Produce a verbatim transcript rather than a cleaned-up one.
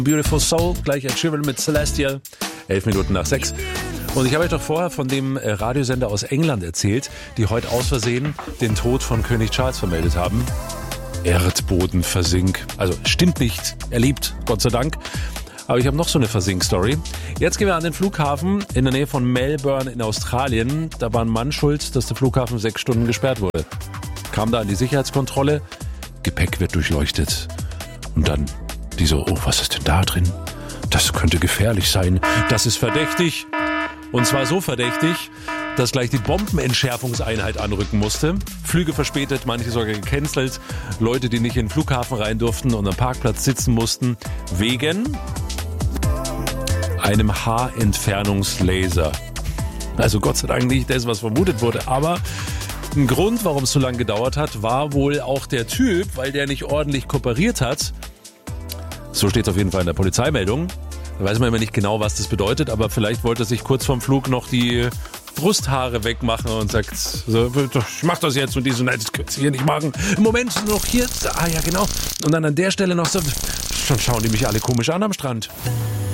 Beautiful Soul, gleich Ed Sheeran mit Celestial, elf Minuten nach sechs. Und ich habe euch doch vorher von dem Radiosender aus England erzählt, die heute aus Versehen den Tod von König Charles vermeldet haben. Erdboden versink. Also stimmt nicht, er lebt, Gott sei Dank. Aber ich habe noch so eine Versink-Story. Jetzt gehen wir an den Flughafen in der Nähe von Melbourne in Australien. Da war ein Mann schuld, dass der Flughafen sechs Stunden gesperrt wurde. Kam da an die Sicherheitskontrolle, Gepäck wird durchleuchtet. Und dann die so, oh, was ist denn da drin? Das könnte gefährlich sein. Das ist verdächtig. Und zwar so verdächtig, dass gleich die Bombenentschärfungseinheit anrücken musste. Flüge verspätet, manche sogar gecancelt. Leute, die nicht in den Flughafen rein durften und am Parkplatz sitzen mussten, wegen einem Haarentfernungslaser. Also Gott sei Dank nicht das, was vermutet wurde. Aber ein Grund, warum es so lange gedauert hat, war wohl auch der Typ, weil der nicht ordentlich kooperiert hat. So steht es auf jeden Fall in der Polizeimeldung. Da weiß man immer nicht genau, was das bedeutet, aber vielleicht wollte er sich kurz vorm Flug noch die Brusthaare wegmachen und sagt, so, ich mach das jetzt und die so, nein, das könntest du hier nicht machen. Im Moment noch hier, ah ja genau. Und dann an der Stelle noch so, schon schauen die mich alle komisch an am Strand.